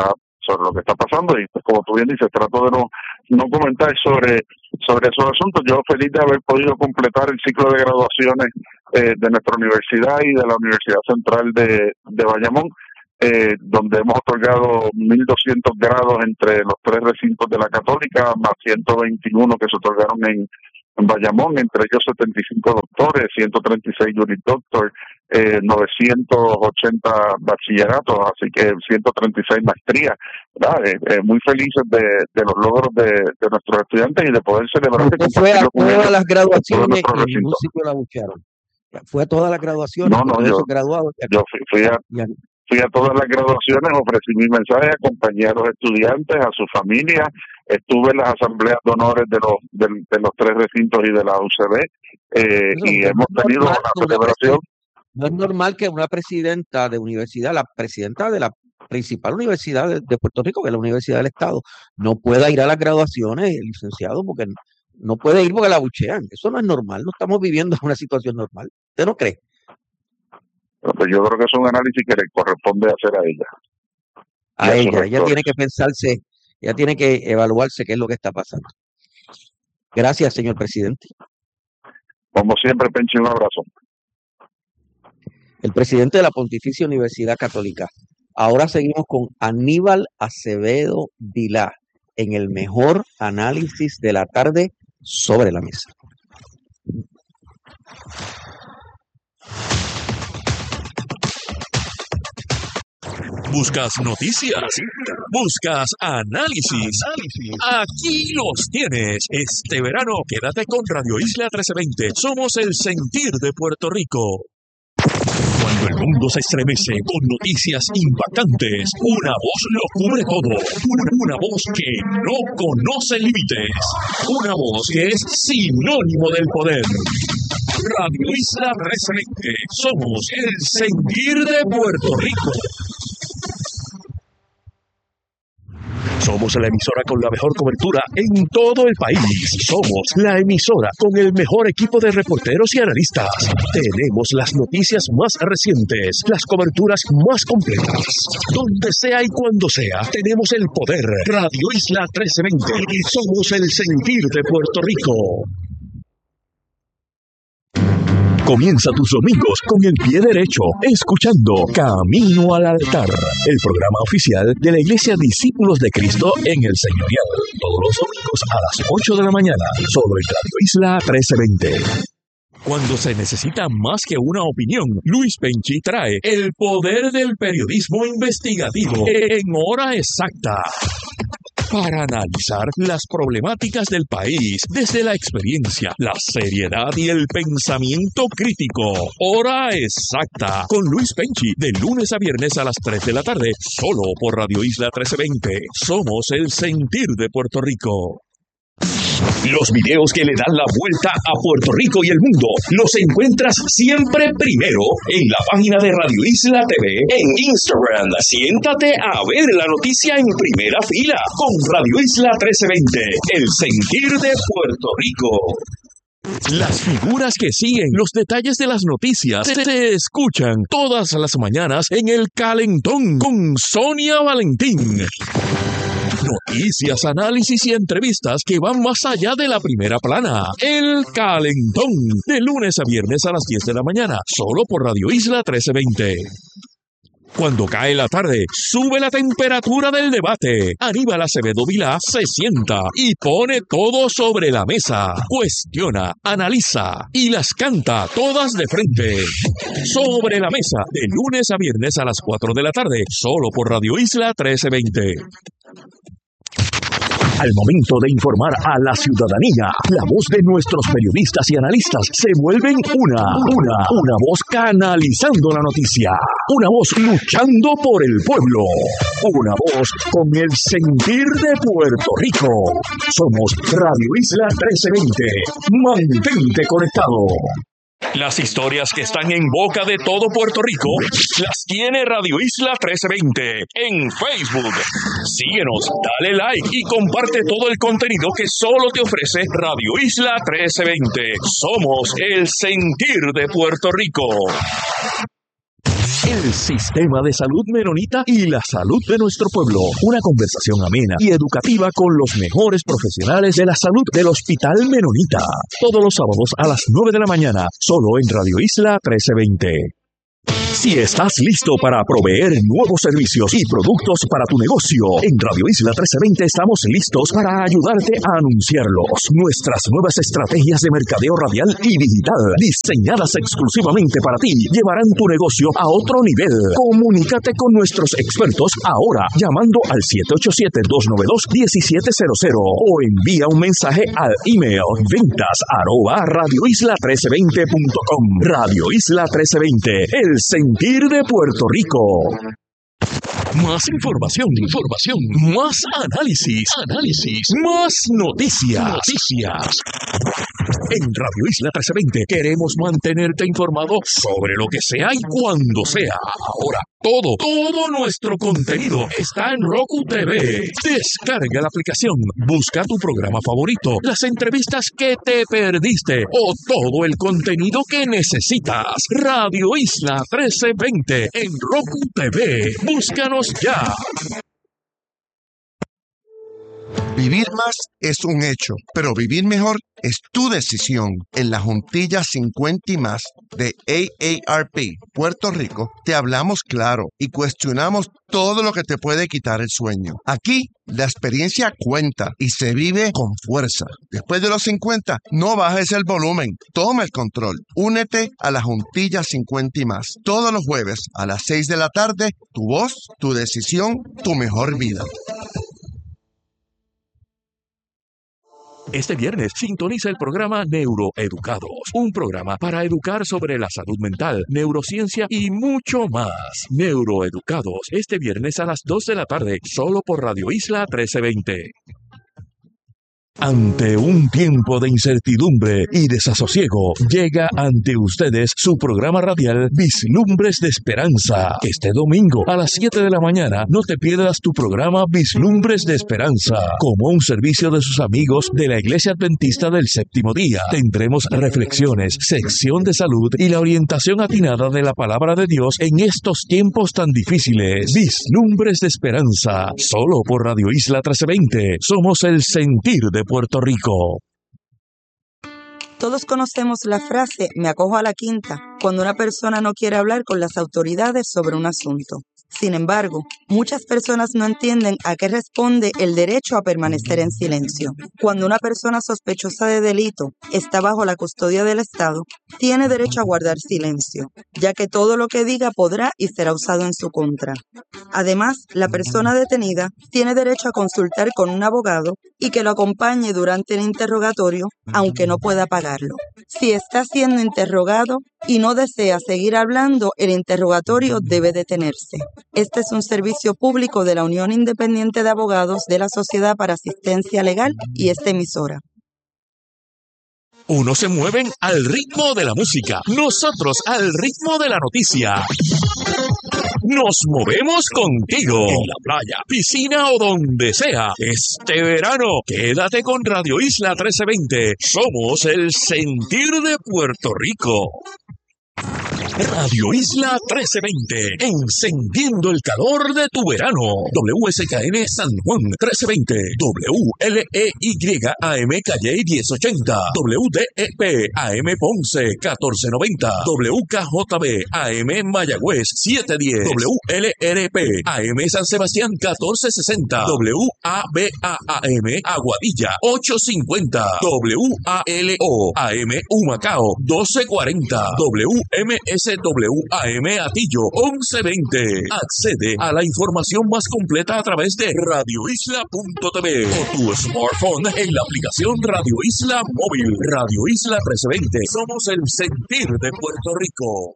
sobre lo que está pasando y pues, como tú bien dices, trato de no, no comentar sobre, sobre esos asuntos. Yo feliz de haber podido completar el ciclo de graduaciones eh, de nuestra universidad y de la Universidad Central de, de Bayamón, eh, donde hemos otorgado mil doscientos grados entre los tres recintos de la Católica, más ciento veintiuno que se otorgaron en, en Bayamón, entre ellos setenta y cinco doctores, ciento treinta y seis Juris Doctor, eh, novecientos ochenta bachilleratos, así que ciento treinta y seis maestrías, ¿verdad? Eh, eh, muy felices de, de los logros de, de nuestros estudiantes y de poder celebrar. Usted fue a todas las graduaciones y en ningún sitio la buchearon. Fue a todas las graduaciones. No, no, yo, graduados, yo fui, fui a... Ya. Fui a todas las graduaciones, ofrecí mi mensaje, acompañé a los estudiantes, a sus familias, estuve en las asambleas de honores de los de, de los tres recintos y de la U C B, eh, no, y no hemos es tenido una celebración. No es normal que una presidenta de universidad, la presidenta de la principal universidad de, de Puerto Rico, que es la Universidad del Estado, no pueda ir a las graduaciones, el licenciado, porque no puede ir porque la buchean. Eso no es normal, no estamos viviendo una situación normal. ¿Usted no cree? Pues yo creo que es un análisis que le corresponde hacer a ella. A ella, ella tiene que pensarse, ella tiene que evaluarse qué es lo que está pasando. Gracias, señor presidente. Como siempre, Penchi, un abrazo. El presidente de la Pontificia Universidad Católica. Ahora seguimos con Aníbal Acevedo Vilá en el mejor análisis de la tarde sobre la mesa. ¿Buscas noticias? ¿Buscas análisis? Aquí los tienes. Este verano quédate con Radio Isla trece veinte. Somos el sentir de Puerto Rico. Cuando el mundo se estremece con noticias impactantes, una voz lo cubre todo. Una, una voz que no conoce límites. Una voz que es sinónimo del poder. Radio Isla trece veinte. Somos el sentir de Puerto Rico. Somos la emisora con la mejor cobertura en todo el país. Somos la emisora con el mejor equipo de reporteros y analistas. Tenemos las noticias más recientes, las coberturas más completas. Donde sea y cuando sea, tenemos el poder. Radio Isla trece veinte. Somos el sentir de Puerto Rico. Comienza tus domingos con el pie derecho, escuchando Camino al Altar, el programa oficial de la Iglesia Discípulos de Cristo en el Señorial. Todos los domingos a las ocho de la mañana, solo en Radio Isla trece veinte. Cuando se necesita más que una opinión, Luis Penchi trae el poder del periodismo investigativo en hora exacta. Para analizar las problemáticas del país desde la experiencia, la seriedad y el pensamiento crítico. Hora exacta con Luis Penchi de lunes a viernes a las tres de la tarde, solo por Radio Isla trece veinte. Somos el sentir de Puerto Rico. Los videos que le dan la vuelta a Puerto Rico y el mundo los encuentras siempre primero en la página de Radio Isla T V en Instagram. Siéntate a ver la noticia en primera fila con Radio Isla trece veinte, el sentir de Puerto Rico. Las figuras que siguen los detalles de las noticias se, se escuchan todas las mañanas en El Calentón con Sonia Valentín. Noticias, análisis y entrevistas que van más allá de la primera plana. El Calentón, de lunes a viernes a las diez de la mañana, solo por Radio Isla trece veinte. Cuando cae la tarde, sube la temperatura del debate. Aníbal Acevedo Vilá se sienta y pone todo sobre la mesa. Cuestiona, analiza y las canta todas de frente. Sobre la mesa, de lunes a viernes a las cuatro de la tarde, solo por Radio Isla trece veinte. Al momento de informar a la ciudadanía, la voz de nuestros periodistas y analistas se vuelven una, una, una voz canalizando la noticia, una voz luchando por el pueblo, una voz con el sentir de Puerto Rico. Somos Radio Isla trece veinte. Mantente conectado. Las historias que están en boca de todo Puerto Rico las tiene Radio Isla trece veinte en Facebook. Síguenos, dale like y comparte todo el contenido que solo te ofrece Radio Isla trece veinte. Somos el sentir de Puerto Rico. El sistema de salud menonita y la salud de nuestro pueblo. Una conversación amena y educativa con los mejores profesionales de la salud del Hospital Menonita. Todos los sábados a las nueve de la mañana, solo en Radio Isla trece veinte. Si estás listo para proveer nuevos servicios y productos para tu negocio, en Radio Isla trece veinte estamos listos para ayudarte a anunciarlos. Nuestras nuevas estrategias de mercadeo radial y digital, diseñadas exclusivamente para ti, llevarán tu negocio a otro nivel. Comunícate con nuestros expertos ahora, llamando al siete ocho siete, dos nueve dos, uno siete cero cero o envía un mensaje al email ventas arroba radioisla trece veinte punto com. Radio Isla trece veinte, el sentir de Puerto Rico. Más información, información, más análisis, análisis, más noticias, noticias. En Radio Isla trece veinte queremos mantenerte informado sobre lo que sea y cuando sea. Ahora, todo, todo nuestro contenido está en Roku T V. Descarga la aplicación, busca tu programa favorito, las entrevistas que te perdiste o todo el contenido que necesitas. Radio Isla trece veinte en Roku T V. Búscanos ya. Vivir más es un hecho, pero vivir mejor es tu decisión. En la Juntilla cincuenta y más de A A R P Puerto Rico te hablamos claro y cuestionamos todo lo que te puede quitar el sueño. Aquí la experiencia cuenta y se vive con fuerza. Después de los cincuenta, no bajes el volumen, toma el control. Únete a la Juntilla cincuenta y más todos los jueves a las seis de la tarde. Tu voz, tu decisión, tu mejor vida. Este viernes sintoniza el programa Neuroeducados, un programa para educar sobre la salud mental, neurociencia y mucho más. Neuroeducados, este viernes a las dos de la tarde, solo por Radio Isla trece veinte. Ante un tiempo de incertidumbre y desasosiego, llega ante ustedes su programa radial Vislumbres de Esperanza. Este domingo a las siete de la mañana no te pierdas tu programa Vislumbres de Esperanza. Como un servicio de sus amigos de la Iglesia Adventista del Séptimo Día, tendremos reflexiones, sección de salud y la orientación atinada de la Palabra de Dios en estos tiempos tan difíciles. Vislumbres de Esperanza, solo por Radio Isla trece veinte. Somos el sentir de Puerto Rico. Todos conocemos la frase "me acojo a la quinta" cuando una persona no quiere hablar con las autoridades sobre un asunto. Sin embargo, muchas personas no entienden a qué responde el derecho a permanecer en silencio. Cuando una persona sospechosa de delito está bajo la custodia del Estado, tiene derecho a guardar silencio, ya que todo lo que diga podrá y será usado en su contra. Además, la persona detenida tiene derecho a consultar con un abogado y que lo acompañe durante el interrogatorio, aunque no pueda pagarlo. Si está siendo interrogado y no desea seguir hablando, el interrogatorio debe detenerse. Este es un servicio público de la Unión Independiente de Abogados de la Sociedad para Asistencia Legal y esta emisora. Unos se mueven al ritmo de la música, nosotros al ritmo de la noticia. Nos movemos contigo en la playa, piscina o donde sea. Este verano, quédate con Radio Isla trece veinte. Somos el sentir de Puerto Rico. Radio Isla trece veinte, encendiendo el calor de tu verano. W S K N San Juan trece veinte, W L E Y A M Calle diez ochenta, W D E P A M Ponce catorce noventa, W K J B A M Mayagüez setecientos diez, W L R P A M San Sebastián catorce sesenta, W A B A A M Aguadilla ochocientos cincuenta, W A L O A M Humacao doce cuarenta, W M S W A M Atillo once veinte. Accede a la información más completa a través de radio isla punto t v o tu smartphone en la aplicación Radio Isla Móvil. Radio Isla trece veinte. Somos el sentir de Puerto Rico.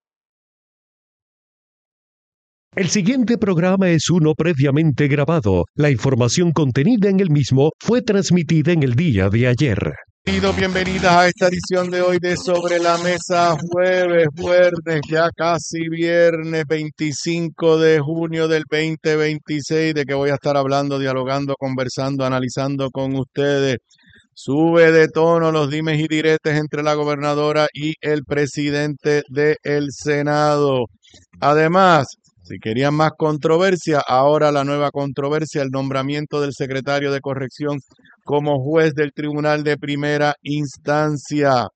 El siguiente programa es uno previamente grabado. La información contenida en el mismo fue transmitida en el día de ayer. Bienvenidos, bienvenidas a esta edición de hoy de Sobre la Mesa, jueves, viernes, ya casi viernes veinticinco de junio del veinte veintiséis, de que voy a estar hablando, dialogando, conversando, analizando con ustedes. Sube de tono los dimes y diretes entre la gobernadora y el presidente del Senado. Además, si querían más controversia, ahora la nueva controversia, el nombramiento del secretario de Corrección como juez del Tribunal de Primera Instancia.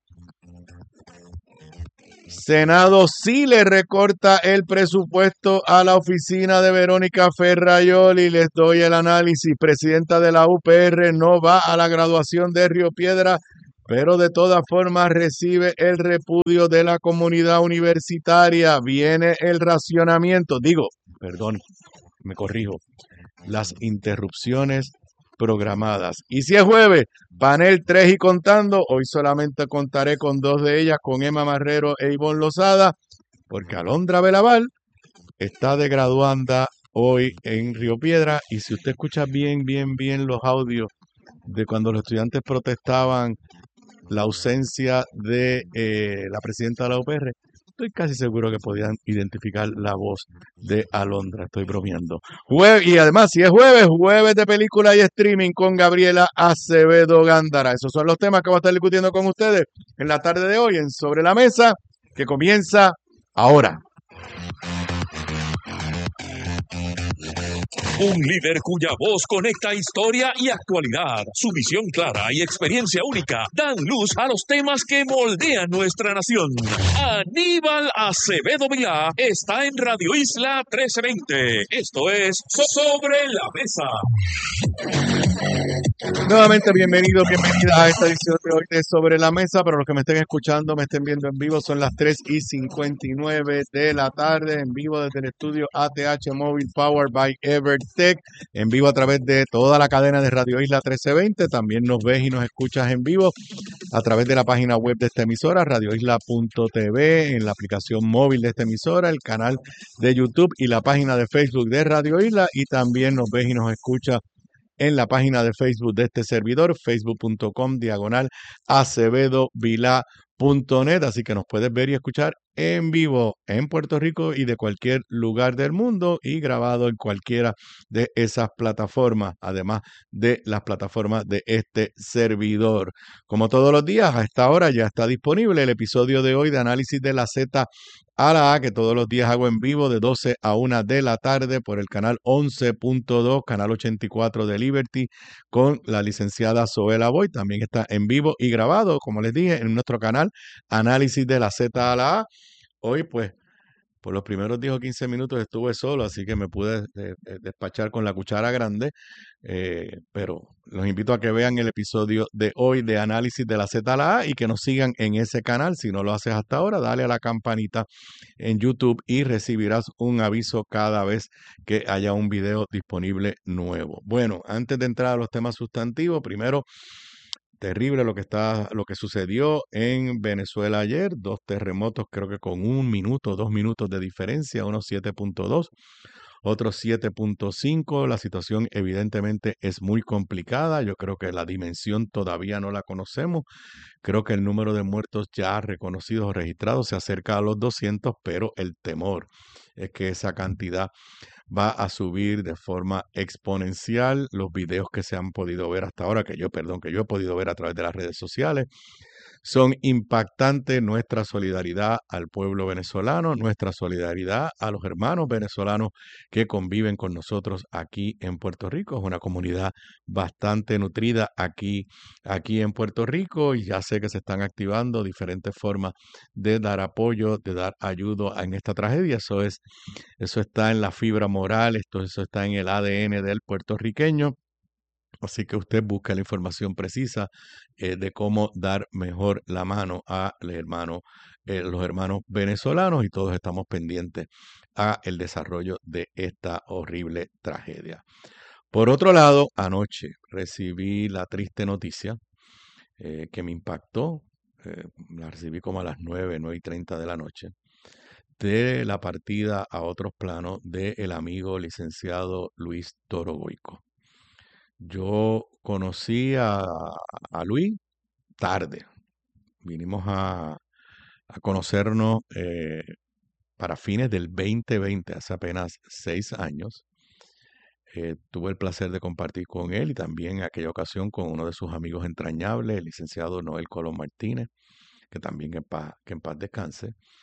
Senado sí le recorta el presupuesto a la oficina de Verónica Ferrayoli. Les doy el análisis. Presidenta de la U P R no va a la graduación de Río Piedra, pero de todas formas recibe el repudio de la comunidad universitaria. Viene el racionamiento. Digo, perdón, me corrijo. Las interrupciones programadas. Y si es jueves, panel tres y contando, hoy solamente contaré con dos de ellas, con Emma Marrero e Ivonne Lozada, porque Alondra Belaval está de graduanda hoy en Río Piedra, y si usted escucha bien, bien, bien los audios de cuando los estudiantes protestaban la ausencia de eh, la presidenta de la U P R, estoy casi seguro que podían identificar la voz de Alondra. Estoy bromeando. Jue- y además, si es jueves, jueves de película y streaming con Gabriela Acevedo Gándara. Esos son los temas que voy a estar discutiendo con ustedes en la tarde de hoy en Sobre la Mesa, que comienza ahora. Un líder cuya voz conecta historia y actualidad. Su visión clara y experiencia única dan luz a los temas que moldean nuestra nación. Aníbal Acevedo Vilá está en Radio Isla trece veinte. Esto es Sobre la Mesa. Nuevamente, bienvenidos, bienvenidas a esta edición de hoy de Sobre la Mesa. Para los que me estén escuchando, me estén viendo en vivo, son las tres y cincuenta y nueve de la tarde, en vivo desde el estudio A T H Mobile Powered by Evertech, en vivo a través de toda la cadena de Radio Isla trece veinte. También nos ves y nos escuchas en vivo a través de la página web de esta emisora, radio isla punto t v, en la aplicación móvil de esta emisora, el canal de YouTube y la página de Facebook de Radio Isla, y también nos ves y nos escuchas en la página de Facebook de este servidor, facebook punto com diagonal acevedo vilá punto net. Así que nos puedes ver y escuchar en vivo en Puerto Rico y de cualquier lugar del mundo, y grabado en cualquiera de esas plataformas, además de las plataformas de este servidor. Como todos los días, a esta hora ya está disponible el episodio de hoy de Análisis de la Z a la A, que todos los días hago en vivo de doce a una de la tarde por el canal once punto dos, canal ochenta y cuatro de Liberty, con la licenciada Zoela Boy. También está en vivo y grabado, como les dije, en nuestro canal Análisis de la Z a la A. Hoy, pues, por los primeros diez o quince minutos estuve solo, así que me pude eh, eh, despachar con la cuchara grande, eh, pero los invito a que vean el episodio de hoy de Análisis de la Z a la A y que nos sigan en ese canal. Si no lo haces hasta ahora, dale a la campanita en YouTube y recibirás un aviso cada vez que haya un video disponible nuevo. Bueno, antes de entrar a los temas sustantivos, primero, terrible lo que está, lo que sucedió en Venezuela ayer. Dos terremotos, creo que con un minuto, dos minutos de diferencia, uno siete punto dos, otro siete punto cinco. La situación evidentemente es muy complicada. Yo creo que la dimensión todavía no la conocemos. Creo que el número de muertos ya reconocidos o registrados se acerca a los doscientos, pero el temor es que esa cantidad va a subir de forma exponencial. Los videos que se han podido ver hasta ahora, que yo, perdón, que yo he podido ver a través de las redes sociales, son impactantes. Nuestra solidaridad al pueblo venezolano, nuestra solidaridad a los hermanos venezolanos que conviven con nosotros aquí en Puerto Rico. Es una comunidad bastante nutrida aquí, aquí en Puerto Rico, y ya sé que se están activando diferentes formas de dar apoyo, de dar ayuda en esta tragedia. Eso es, eso está en la fibra moral, esto, eso está en el A D N del puertorriqueño. Así que usted busca la información precisa eh, de cómo dar mejor la mano a los hermanos, eh, los hermanos venezolanos, y todos estamos pendientes a el desarrollo de esta horrible tragedia. Por otro lado, anoche recibí la triste noticia eh, que me impactó, eh, la recibí como a las nueve, nueve y treinta de la noche, de la partida a otros planos del amigo licenciado Luis Toro Goico. Yo conocí a, a Luis tarde. Vinimos a, a conocernos eh, para fines del veinte veinte, hace apenas seis años. Eh, tuve el placer de compartir con él, y también en aquella ocasión con uno de sus amigos entrañables, el licenciado Noel Colón Martínez, que también en paz, que en paz descanse.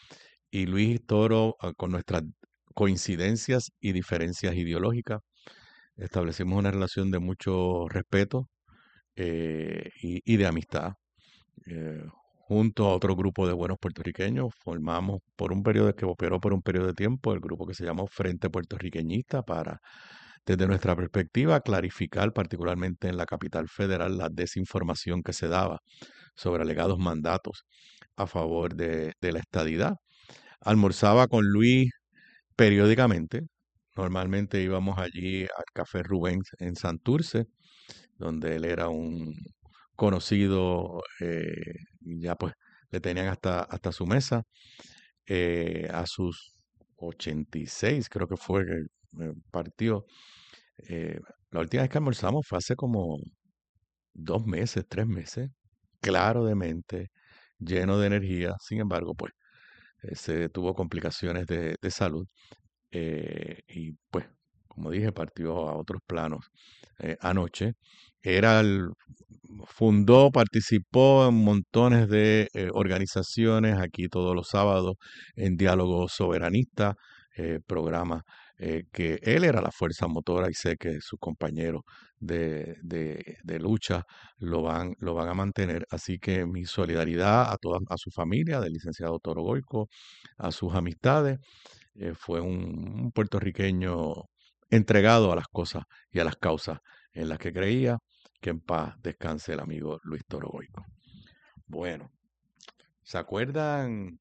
y Luis Toro, ah, con nuestras coincidencias y diferencias ideológicas, establecimos una relación de mucho respeto eh, y, y de amistad. Eh, junto a otro grupo de buenos puertorriqueños, formamos por un periodo que operó por un periodo de tiempo el grupo que se llamó Frente Puertorriqueñista para, desde nuestra perspectiva, clarificar particularmente en la capital federal la desinformación que se daba sobre alegados mandatos a favor de, de la estadidad. Almorzaba con Luis periódicamente. Normalmente íbamos allí al Café Rubén en Santurce, donde él era un conocido, eh, y ya pues le tenían hasta, hasta su mesa. Eh, a sus ochenta y seis, creo que fue que eh, partió. Eh, la última vez que almorzamos fue hace como dos meses, tres meses, claro de mente, lleno de energía. Sin embargo, pues eh, se tuvo complicaciones de, de salud eh, y pues, como dije, partió a otros planos eh, anoche. Era el, fundó, participó en montones de eh, organizaciones aquí todos los sábados en Diálogo Soberanista, eh, programa eh, que él era la fuerza motora y sé que sus compañeros de, de, de lucha lo van, lo van a mantener. Así que mi solidaridad a toda a su familia, del licenciado Toro Goico, a sus amistades. Eh, fue un, un puertorriqueño entregado a las cosas y a las causas en las que creía. Que en paz descanse el amigo Luis Toro Goico. Bueno, ¿se acuerdan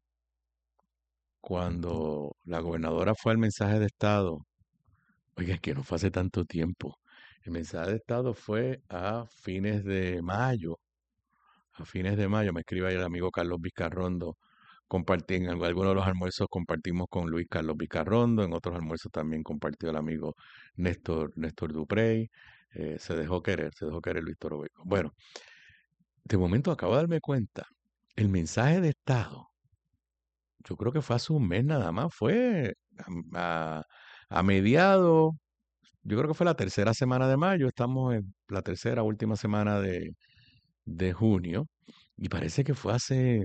cuando la gobernadora fue al mensaje de Estado? Oiga, es que no fue hace tanto tiempo. El mensaje de Estado fue a fines de mayo. A fines de mayo me escribe ahí el amigo Carlos Vizcarrondo. Compartí en algunos de los almuerzos compartimos con Luis Carlos Vizcarrondo, en otros almuerzos también compartió el amigo Néstor, Néstor Duprey. Eh, se dejó querer, se dejó querer Luis Toro Goico. Bueno, de momento acabo de darme cuenta, el mensaje de Estado, yo creo que fue hace un mes nada más, fue a, a, a mediados, yo creo que fue la tercera semana de mayo, estamos en la tercera, última semana de, de junio, y parece que fue hace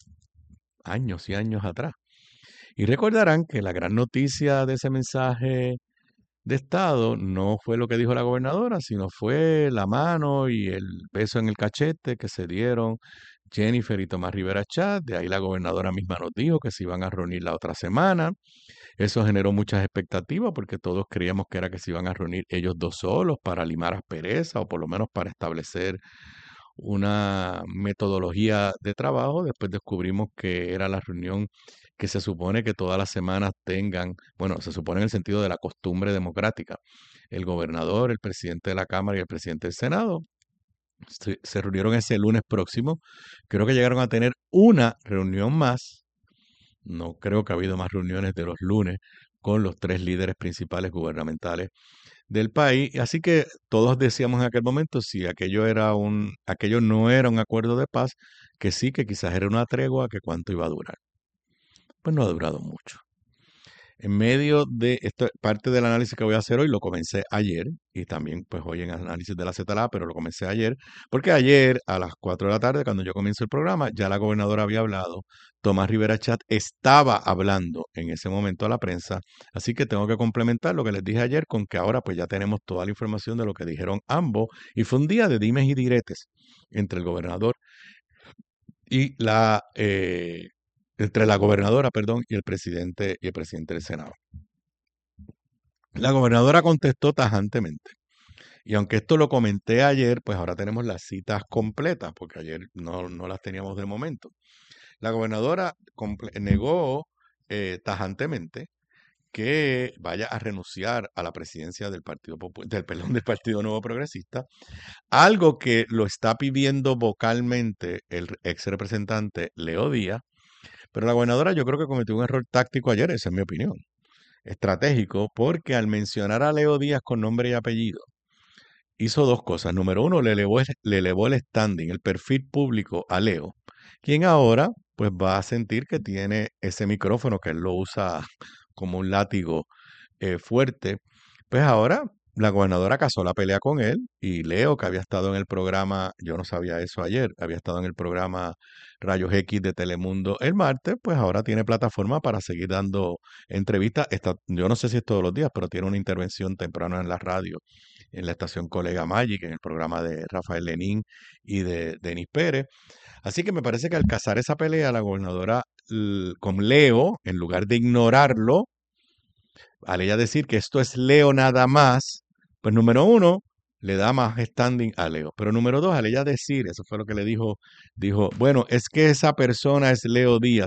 años y años atrás. Y recordarán que la gran noticia de ese mensaje de Estado no fue lo que dijo la gobernadora, sino fue la mano y el beso en el cachete que se dieron Jennifer y Tomás Rivera Chat. De ahí la gobernadora misma nos dijo que se iban a reunir la otra semana. Eso generó muchas expectativas porque todos creíamos que era que se iban a reunir ellos dos solos para limar asperezas o por lo menos para establecer una metodología de trabajo. Después descubrimos que era la reunión que se supone que todas las semanas tengan, bueno, se supone en el sentido de la costumbre democrática, el gobernador, el presidente de la Cámara y el presidente del Senado. Se, se reunieron ese lunes próximo. Creo que llegaron a tener una reunión más. No creo que ha habido más reuniones de los lunes con los tres líderes principales gubernamentales del país. Así que todos decíamos en aquel momento si aquello era un, aquello no era un acuerdo de paz, que sí, que quizás era una tregua, que cuánto iba a durar. Pues no ha durado mucho. En medio de esto, parte del análisis que voy a hacer hoy lo comencé ayer y también pues hoy en análisis de la Z L A, pero lo comencé ayer, porque ayer a las cuatro de la tarde, cuando yo comienzo el programa, ya la gobernadora había hablado, Tomás Rivera Chat estaba hablando en ese momento a la prensa, así que tengo que complementar lo que les dije ayer con que ahora pues ya tenemos toda la información de lo que dijeron ambos y fue un día de dimes y diretes entre el gobernador y la... Eh, entre la gobernadora, perdón, y el presidente y el presidente del Senado. La gobernadora contestó tajantemente. Y aunque esto lo comenté ayer, pues ahora tenemos las citas completas, porque ayer no, no las teníamos de momento. La gobernadora negó eh, tajantemente que vaya a renunciar a la presidencia del Partido Popular, del, perdón, del Partido Nuevo Progresista, algo que lo está pidiendo vocalmente el ex representante Leo Díaz. Pero la gobernadora yo creo que cometió un error táctico ayer, esa es mi opinión, estratégico, porque al mencionar a Leo Díaz con nombre y apellido, hizo dos cosas. Número uno, le elevó, le elevó el standing, el perfil público a Leo, quien ahora pues va a sentir que tiene ese micrófono que él lo usa como un látigo eh, fuerte. Pues ahora la gobernadora casó la pelea con él y Leo, que había estado en el programa, yo no sabía eso ayer, había estado en el programa Rayos X de Telemundo el martes, pues ahora tiene plataforma para seguir dando entrevistas. Está, yo no sé si es todos los días, pero tiene una intervención temprano en la radio, en la estación Colega Magic, en el programa de Rafael Lenín y de Denis Pérez. Así que me parece que al casar esa pelea, la gobernadora l- con Leo, en lugar de ignorarlo, al ella decir que esto es Leo nada más, pues número uno, le da más standing a Leo. Pero número dos, al ella decir, eso fue lo que le dijo, dijo, bueno, es que esa persona es Leo Díaz.